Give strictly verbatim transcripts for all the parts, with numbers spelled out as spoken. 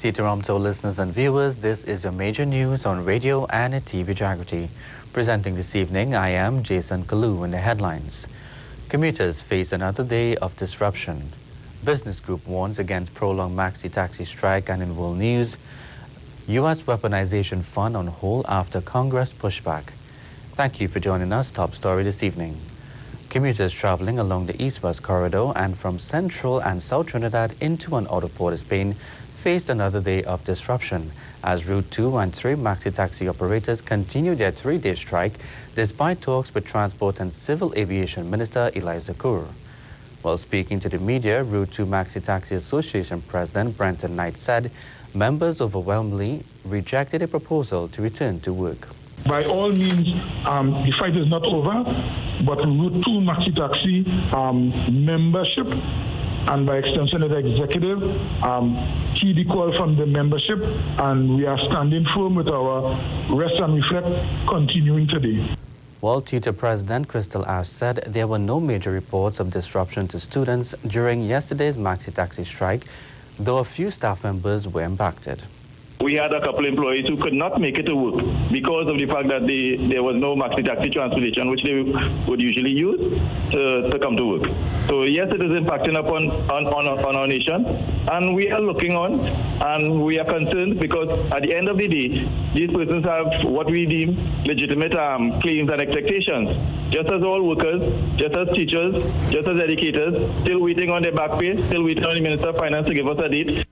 Sitaram to listeners and viewers, this is your major news on radio and at T V Jagrati. Presenting this evening, I am Jason Kalu in the headlines. Commuters face another day of disruption. Business group warns against prolonged maxi taxi strike, and in world news, U S weaponization fund on hold after Congress pushback. Thank you for joining us. Top story this evening. Commuters traveling along the east-west corridor and from Central and South Trinidad into and out of Port-of-Spain faced another day of disruption as Route two and three maxi taxi operators continue their three-day strike despite talks with Transport and Civil Aviation Minister Eliza Kur. While speaking to the media, Route two Maxi Taxi Association President Brenton Knight said members overwhelmingly rejected a proposal to return to work. By all means, um, the fight is not over, but Route two Maxi Taxi um, membership and by extension the executive um, heed the call from the membership, and we are standing firm with our rest and reflect continuing today. While Tutor President Crystal Ash said there were no major reports of disruption to students during yesterday's Maxi Taxi strike, though a few staff members were impacted. We had a couple employees who could not make it to work because of the fact that they, there was no maxi taxi transportation, which they would usually use to, to come to work. So yes, it is impacting upon on, on, on our nation, and we are looking on, and we are concerned because at the end of the day, these persons have what we deem legitimate um, claims and expectations. Just as all workers, just as teachers, just as educators, still waiting on their back pay, still waiting on the Minister of Finance to give us a date.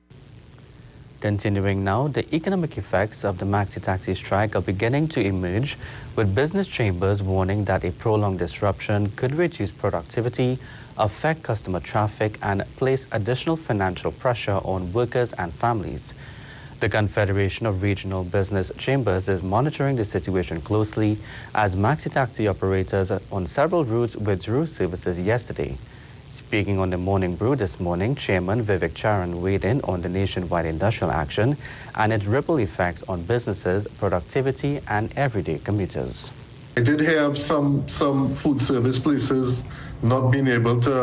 Continuing now, the economic effects of the maxi taxi strike are beginning to emerge, with business chambers warning that a prolonged disruption could reduce productivity, affect customer traffic, and place additional financial pressure on workers and families. The Confederation of Regional Business Chambers is monitoring the situation closely as maxi taxi operators on several routes withdrew services yesterday. Speaking on the Morning Brew this morning, Chairman Vivek Charan weighed in on the nationwide industrial action and its ripple effects on businesses, productivity, and everyday commuters. I did have some, some food service places not being able to